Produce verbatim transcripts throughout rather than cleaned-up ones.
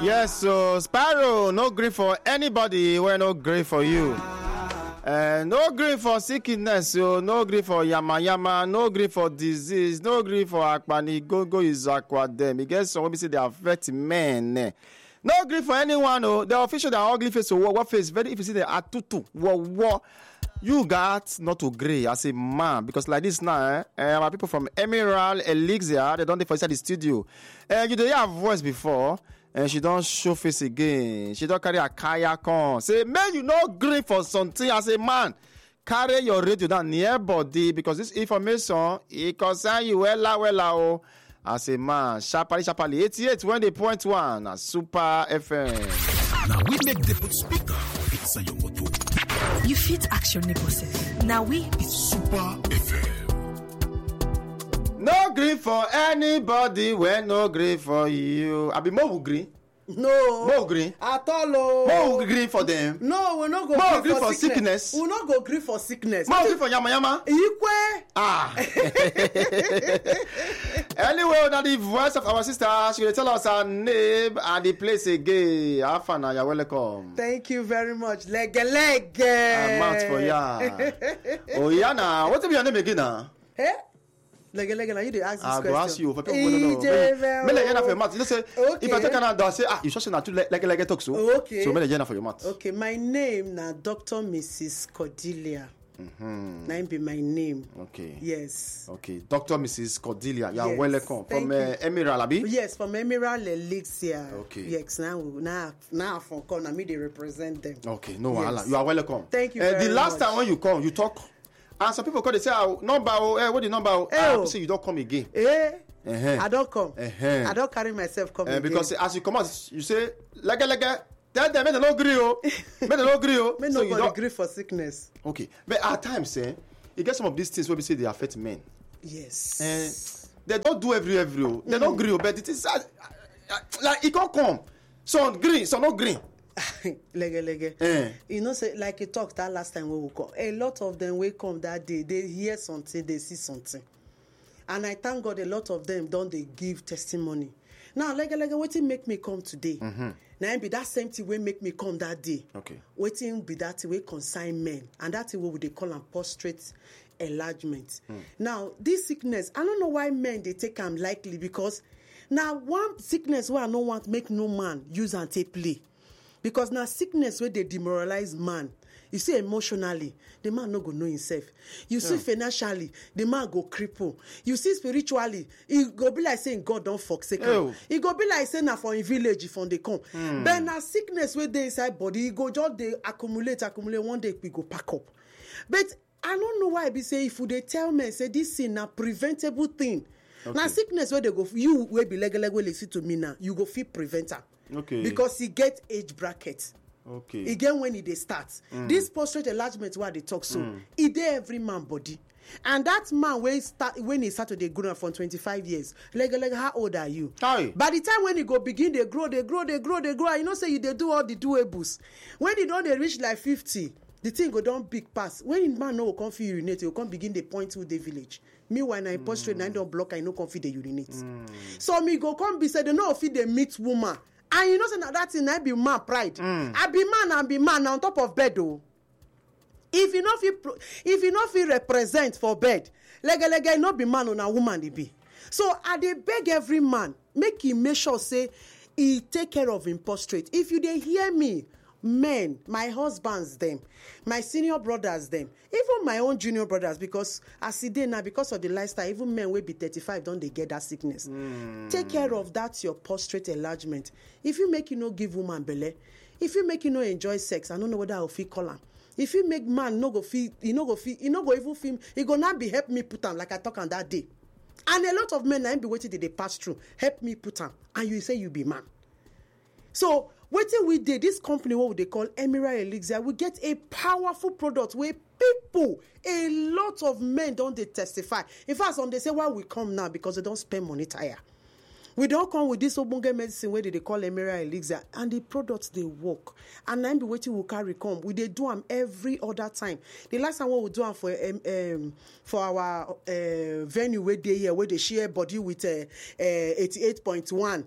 Yes, so Sparrow, no grief for anybody, we're no grief for you. Uh, no grief for sickness, so no grief for yama yama, no grief for disease, no grief for akpani gogo is aquadem. You get some people say they affect men. No grief for anyone. Oh, the official that ugly face, so what face very if you see the atutu, what what you got not to grey as a man because like this now, eh, uh, my people from Emerald Elixir, they don't dey for inside the studio. Uh, you dey hear her voice before. And she don't show face again. She don't carry a kayak on. Say, man, you no green for something as a man. Carry your radio down near body because this information it concern you wella wella oh. As a man, sharply sharply eighty-eight when they point one at Super F M. Now we make the put speaker inside your motor. You fit action negotiate. Now we it's Super F M. No green for anybody when no green for you. I be more green. No. More green. At all. Oh. More green for them. No, we no go more green green for, for sickness. sickness. We no go green for sickness. More green for yama yama. Ikwe. Ah. Anyway, now the voice of our sister, she will tell us her name and the place again. Afana, you're welcome. Thank you very much. Lege lege. I'm out for ya. Oh yeah, now what will be your name again now? Eh? Lege lege, now you dey ask this I question. I go ask you for people who don't know. Me like for your mouth. You say okay. If I take Canada, say ah, you just not too like like talk so. Okay. So me like for your mouth. Okay, my name na Doctor Missus Cordelia. Mm-hmm. That be my name. Okay. Yes. Okay, Doctor Missus Cordelia, you are yes. welcome from uh, Emerald, Abi. Yes, from Emerald Elixir. Okay. Yes, now now now from come, me they represent them. Okay, no yes. wahala. You are welcome. Thank you. Uh, very the last much. time when you come, you talk, and some people call they say ah, number oh, eh, what the number oh, ah, oh. say you don't come again. Eh. Uh-huh. I don't come. Uh-huh. I don't carry myself come uh, again. because as you come out, you say like like. Tell them, make them no agree, oh. Make them no agree, oh. Make so nobody don't agree for sickness. Okay, but at times, eh, you get some of these things where we say they affect men. Yes. Eh, they don't do every every, oh. They mm. don't agree, oh, but it is uh, uh, like it can't come. Some green, some not green. lege lege. Eh. You know, say like you talked that last time we will come. A lot of them will come that day. They hear something, they see something, and I thank God a lot of them don't they give testimony. Now, lege lege, wetin make me come today? Mm-hmm. Now be that same thing will make me come that day. Okay. Waiting be that thing will consign men, and that thing what they call them prostrate enlargement. Mm. Now this sickness, I don't know why men they take them lightly because now one sickness where I don't want make no man use and take play because now sickness where they demoralize man. You see emotionally, the man no go know himself. You see yeah. financially, the man go cripple. You see spiritually, it go be like saying God don't forsake him. It go be like saying na for in village if on they come. Mm. But now sickness where they inside body, it go just they accumulate, accumulate. One day we go pack up. But I don't know why I be say if they tell me say this is a preventable thing. Okay. Now sickness where they go, you will be legal will listen to me now. You go feel preventer. Okay. Because he get age bracket. Okay. Again, when it they start, mm. this prostate enlargement where they talk so, mm. it dey every man body, and that man when start when he start to they grow from twenty-five years, like like how old are you? Hi. By the time when he go begin, they grow, they grow, they grow, they grow. You know, say you they do all the doables. When they don't they reach like fifty, the thing go down big pass. When man no come feel urinate, he will come begin the point to the village. Meanwhile, na mm. prostrate, I don't block, I no come feel the urinate. Mm. So me go come be said they no feed the meet woman. And you know, say that thing I be man pride. Mm. I be man and be man on top of bed though. If you know if you if you know if you represent for bed, leg leg I not be man on a woman they be. So I dey beg every man make him make sure say he take care of him prostrate. If you dey hear me, men, my husbands them, my senior brothers them, even my own junior brothers because as it dey now because of the lifestyle, even men will be thirty-five don't they get that sickness. Mm. Take care of that your prostrate enlargement. If you make you no give woman belly, if you make you no enjoy sex, I don't know whether I'll feel call am. If you make man no go feel, you no go feel, you no go even feel, he go not be help me put on like I talk on that day. And a lot of men I be waiting till they pass through, help me put on, and you say you be man. So what we did, this company, what they call Emerald Elixir, we get a powerful product where people, a lot of men don't they testify. In fact, some they say why we come now because they don't spend money tire. We don't come with this obonge medicine where they call Emerald Elixir, and the products they work. And I'm be waiting we carry come. We they do them every other time. The last time we we do them for um, um for our uh, venue where they here where they share body with uh, uh, eighty-eight point one.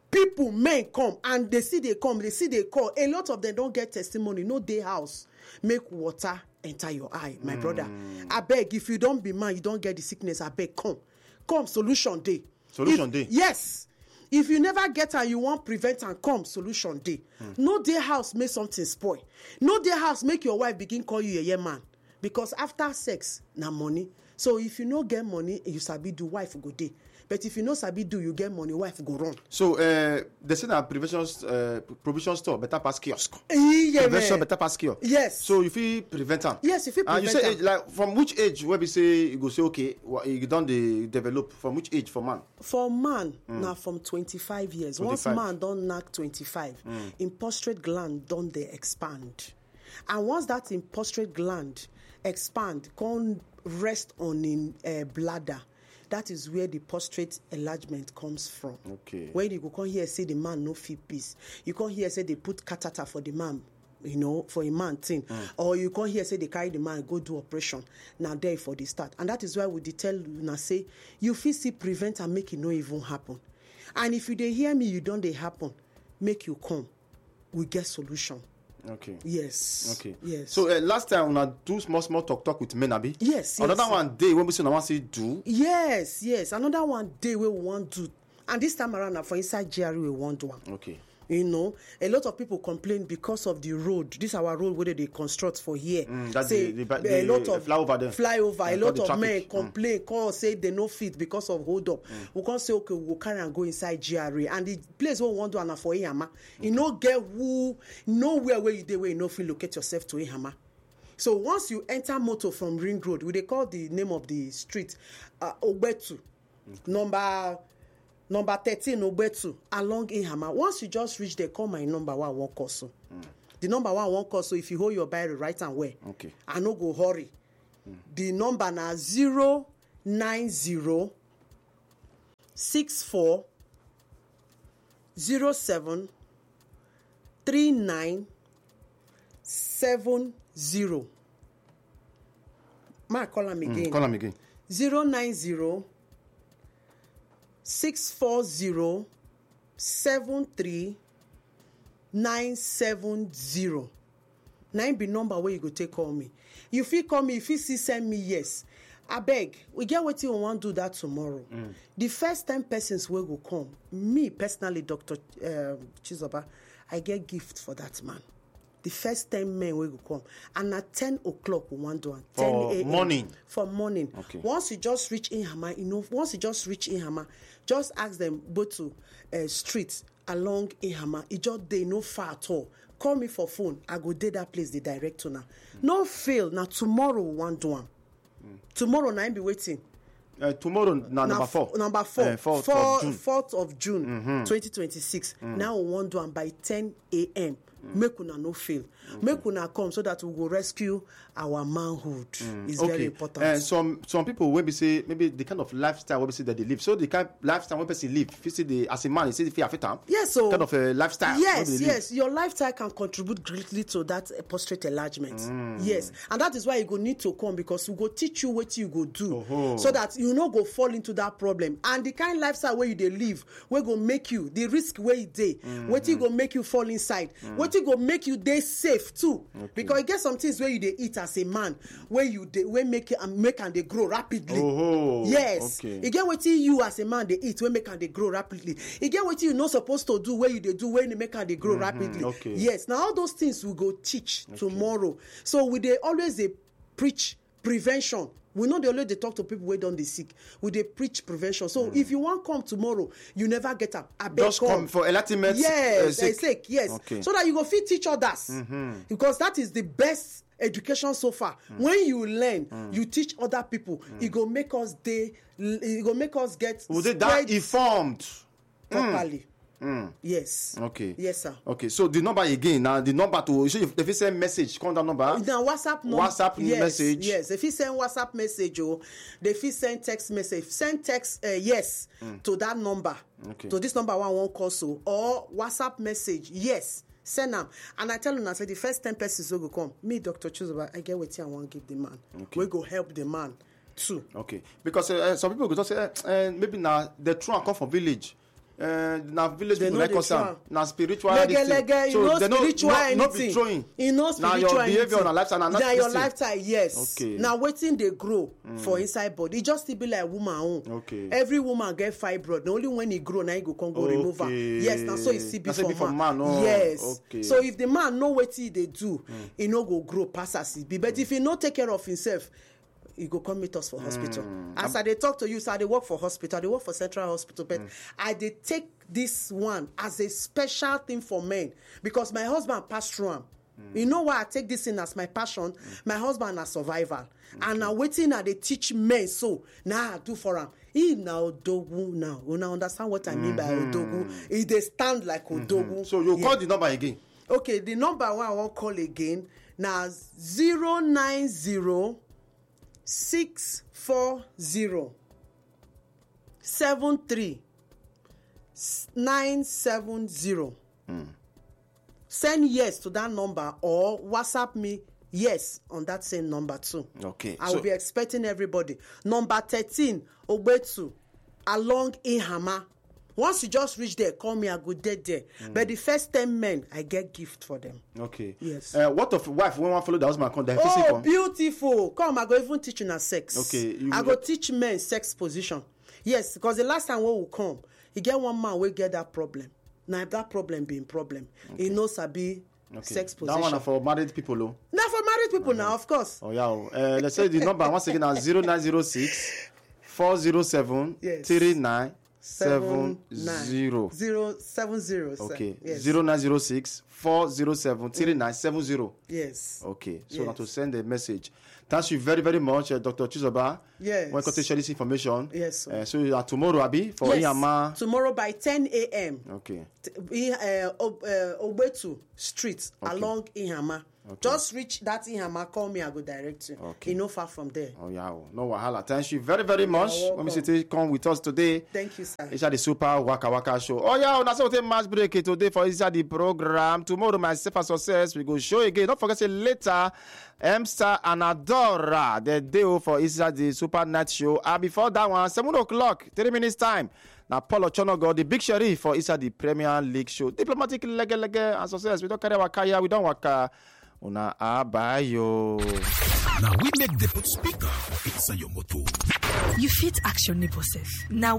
people men come and they see they come they see they call. A lot of them don't get testimony. No day house make water enter your eye, my mm. brother. I beg, if you don't be man, you don't get the sickness. I beg, come come solution day. Solution if, day. Yes. If you never get her, you want prevent and come solution day. Mm. No day house make something spoil. No day house make your wife begin call you a yeah man, because after sex na money. So if you no get money, you sabi do, wife go day. But if you no sabi do, you get money, wife go run. So uh, they say that prevention uh, provision store better pass kiosk. Yeah, prevention man. better pass kiosk. Yes. So you feel prevent them. Yes, you feel And prevent you say am. age, like from which age where we say you go say okay, well, you don't de- develop from which age for man? For man, mm. now from twenty-five years. twenty-five. Once man don't knock twenty-five, mm. in prostate gland don't they expand. And once that in prostate gland expand, can rest on in uh, bladder. That is where the prostate enlargement comes from. Okay. When you go come here say the man no feel peace, you come here say they put catheter for the man, you know, for a man thing, mm. or you come here say they carry the man go do operation. Now there for the start, and that is why we dey tell you now say you feel see prevent and make it no even happen. And if you dey hear me, you don't they happen, make you come, we get solution. Okay. Yes. Okay. Yes. So uh, last time when I do small small talk talk with men, Abi. Yes. Another yes. one day when we say I want to say do. Yes. Yes. Another one day we want to, and this time around, now for inside G R E we want one. Okay. You know, a lot of people complain because of the road. This is our road where they construct for here. Mm, that's say the, the, the, a lot of flyover there. Flyover. Mm, a lot the of traffic. men complain, mm. call say they no fit because of hold up. Mm. We can't say okay, we'll carry and go inside G R A. And the place we want to do for Ihama, you know, get who nowhere where you dey where you no feel locate yourself to Ihama. So once you enter motor from Ring Road, we they call the name of the street uh, Obetu, mm. number. Number thirteen, Obetu, along Ihama. Once you just reach there, call my number one one call so. Mm. The number one one call so if you hold your Bible right and way. Okay. I no go hurry. Mm. The number na zero nine zero six four zero seven three nine seven zero. Ma call him again. Mm, call him again. Zero nine zero. Six four zero seven three nine seven zero. Nine be number where you go take call me. You feel call me, if you see send me yes. I beg, we get what you want to do that tomorrow. Mm. The first ten persons will go come. Me personally, Doctor Uh, Chizoba, I get gift for that man. The first ten men will go come, and at ten o'clock we want to do ten a.m. morning. For morning. Okay. Once you just reach Ihama, you know, once you just reach Ihama, just ask them go to uh, street along Ihama. It just they no far at all. Call me for phone. I go dey that place. The director now. Mm. No fail. Now tomorrow we want do one. Mm. Tomorrow now I be waiting. Uh, tomorrow na number four. Number four. Uh, fourth, four of June. fourth of June, mm-hmm. twenty twenty-six. Mm. Now we want do one by ten a.m. Make una no fail. Okay. Make una come so that we will rescue our manhood. Mm. It's okay. very important. And uh, some some people when we say maybe the kind of lifestyle when we say that they live. So the kind of lifestyle when people live, if you see the as a man, you see the affect them. Yes, so kind of a lifestyle. Yes, yes. Your lifestyle can contribute greatly to that uh, prostate enlargement. Mm. Yes, and that is why you go need to come because we go teach you what you go do, uh-huh. so that you no go fall into that problem. And the kind of lifestyle where you they live, where go make you the risk where you dey, mm-hmm. what you go make you fall inside, mm. what you go make you dey safe too. Okay. Because you get some things where you they eat as a man, where you they where make it and make and they grow rapidly. Oh, yes. Okay. You get what you as a man they eat, where make and they grow rapidly. You get what you not supposed to do, where you they do, where you make and they grow mm-hmm. rapidly. Okay. Yes. Now all those things we go teach okay. tomorrow. So we they always they preach prevention. We know they always they talk to people where don't they sick. We they preach prevention. So mm. if you want come tomorrow, you never get up. I beg Just come. come for enlightenment. Yes, uh, sake. Yes. Okay. So that you go fit teach others. Mm-hmm. Because that is the best education so far. Mm. When you learn, mm. you teach other people. Mm. It go make us they it go make us get Will they that informed properly. Mm. Mm. Yes. Okay. Yes, sir. Okay. So the number again now, the number to so if you send message, call that number. Now WhatsApp number. WhatsApp yes, message. Yes. If you send WhatsApp message, or if you send text message, send text uh, yes mm. to that number. Okay. To this number one one call so or WhatsApp message yes. Send them. And I tell them, I say the first ten persons will go come. Me, Doctor Chizoba, I get what I want to give the man. Okay. We go help the man too. Okay. Because uh, some people go just say uh, uh, maybe now the true come from village. uh, na village They people know like the us am farm. na spiritual Lege, this thing. lege, you know they no spiritual no no be anything. throwing You know na spiritual your behaviour anything. na lifestyle na not Na your this thing. lifestyle, yes. Okay. Na wetin dey grow mm. for inside body. E just still be like woman own. Okay. Every woman get fibroid. Na only when e grow na e go come go Okay. remove am. Yes, na so e still be Na so e for be for man. man, oh. Yes. Okay. So if the man know wetin e dey do, mm. e no go grow pass as e be. But mm. if e no take care of himself, e go come meet us for hospital. Mm. As I dey talk to you, so I dey work for hospital. I dey work for Central Hospital, but mm. I dey take this one as a special thing for men because my husband pass through am. Mm. You know why I take this in as my passion? Mm. My husband na survival. Okay. And na wetin I dey teach men so na I do for am. He na odogu now. Una understand what I mean mm-hmm. by odogu? He dey stand like odogu. Mm-hmm. So you yeah. call the number again. Okay, the number one I wan call again na zero nine zero six four zero seven three nine seven zero. Mm. Send yes to that number or WhatsApp me yes on that same number too. Okay. I so, will be expecting everybody. Number thirteen, Ogbetu, along Ihama. Once you just reach there, call me, I go dead there. Mm. But the first ten men, I get gift for them. Okay. Yes. Uh, what of wife when one follow the husband come? Oh, beautiful. Come, I go even teach you na sex. Okay. You I go teach men sex position. Yes, because the last time we will come, he get one man will get that problem. Now if that problem being problem, okay. He knows sabi okay. Sex position. That one for married people, though. Now for married people uh-huh. now, of course. Oh yeah. Uh, let's say the number once again is zero nine zero six four zero seven three nine seven zero zero seven zero. Okay. Yes. Zero nine zero six four zero seven three nine seven zero. Yes. Okay. So yes. now to send a message. Thank you very, very much, uh, Doctor Chizoba. Yes. When you share this information. Yes. Uh, so uh, tomorrow, Abi, for yes. Iyama. Tomorrow by ten a.m. Okay. T- uh, uh, Ogbetu Street okay. along Ihama. Okay. Just reach that Ihama, call me, I go direct you. Okay. You know far from there. Oh yeah, no wahala. Thank you very, very much. When we say come with us today. Thank you, sir. It's the Super Waka Waka Show. Oh yeah, that's what we match break today for inside the program. Tomorrow, myself and success, we go show again. Don't forget to later. Emster and Adora, the day for inside the Super Night Show. And before that one, seven o'clock, thirty minutes time. Now, Paul Ochonogo, the big sheriff for inside the Premier League Show. Diplomatic lege lege and success. We don't carry wakaya, we don't waka. Una abayo. Now we make the put speaker for inside your motor. You fit action neighbor self. Now